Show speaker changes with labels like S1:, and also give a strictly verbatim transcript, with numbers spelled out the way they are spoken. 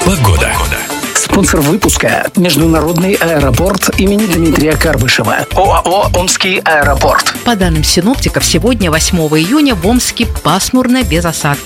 S1: Погода.
S2: Спонсор выпуска – Международный аэропорт имени Дмитрия Карбышева. ОАО «Омский аэропорт».
S3: По данным синоптиков, сегодня, восьмого июня, в Омске пасмурно без осадков.